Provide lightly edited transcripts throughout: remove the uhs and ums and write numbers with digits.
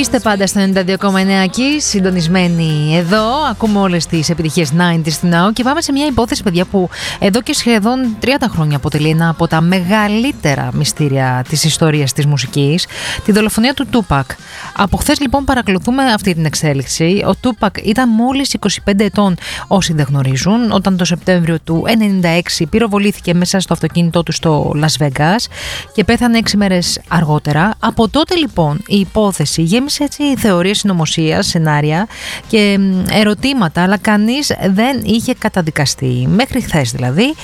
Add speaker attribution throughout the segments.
Speaker 1: Είστε πάντα στο 92,9 εκεί, συντονισμένοι εδώ. Ακούμε όλες τις επιτυχίες 90's στην ΝΑΟ και πάμε σε μια υπόθεση, παιδιά, που εδώ και σχεδόν 30 χρόνια αποτελεί ένα από τα μεγαλύτερα μυστήρια της ιστορίας της μουσικής, τη δολοφονία του Τούπακ. Από χθες λοιπόν παρακολουθούμε αυτή την εξέλιξη. Ο Τούπακ ήταν μόλις 25 ετών, όσοι δεν γνωρίζουν, όταν το Σεπτέμβριο του 1996 πυροβολήθηκε μέσα στο αυτοκίνητό του στο Las Vegas και πέθανε 6 μέρες αργότερα. Από τότε λοιπόν η υπόθεση γέμισε έτσι θεωρίες συνωμοσίας, σενάρια και ερωτήματα, αλλά κανείς δεν είχε καταδικαστεί. Μέχρι χθες δηλαδή.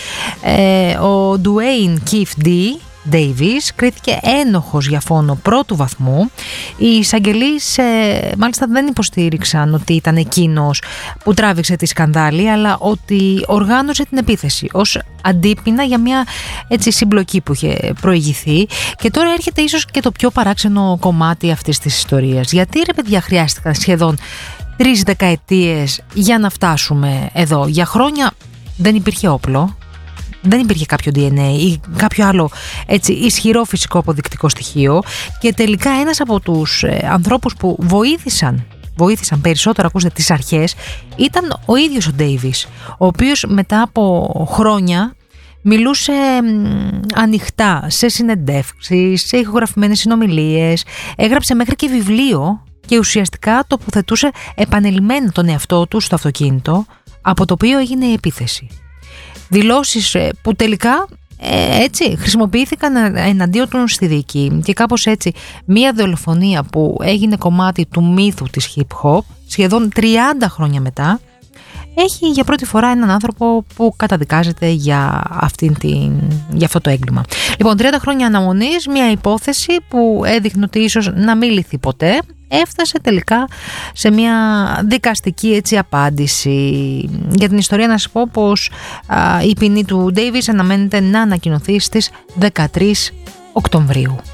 Speaker 1: Ο Duane Keefe Davis κρίθηκε ένοχος για φόνο πρώτου βαθμού. Οι εισαγγελείς μάλιστα δεν υποστήριξαν ότι ήταν εκείνος που τράβηξε τη σκανδάλη, αλλά ότι οργάνωσε την επίθεση ως αντίπεινα για μια έτσι συμπλοκή που είχε προηγηθεί. Και τώρα έρχεται ίσως και το πιο παράξενο κομμάτι αυτής της ιστορίας. Γιατί ρε παιδιά χρειάστηκαν σχεδόν 3 δεκαετίες για να φτάσουμε εδώ? Για χρόνια δεν υπήρχε όπλο, δεν υπήρχε κάποιο DNA ή κάποιο άλλο έτσι ισχυρό φυσικό αποδεικτικό στοιχείο, και τελικά ένας από τους ανθρώπους που βοήθησαν περισσότερο, ακούστε, τις αρχές, ήταν ο ίδιος ο Ντέιβις, ο οποίος μετά από χρόνια μιλούσε ανοιχτά σε συνεντεύξεις, σε ηχογραφημένες συνομιλίες, έγραψε μέχρι και βιβλίο και ουσιαστικά τοποθετούσε επανειλημμένα τον εαυτό του στο αυτοκίνητο από το οποίο έγινε η επίθεση. Δηλώσεις που τελικά έτσι χρησιμοποιήθηκαν εναντίον του στη δίκη, και κάπως έτσι μία δολοφονία που έγινε κομμάτι του μύθου της hip hop σχεδόν 30 χρόνια μετά έχει για πρώτη φορά έναν άνθρωπο που καταδικάζεται για αυτό το έγκλημα. Λοιπόν, 30 χρόνια αναμονής, μια υπόθεση που έδειχνε ότι ίσως να μην λυθεί ποτέ, έφτασε τελικά σε μια δικαστική έτσι απάντηση. Για την ιστορία να σας πω πως η ποινή του Ντέιβις αναμένεται να ανακοινωθεί στις 13 Οκτωβρίου.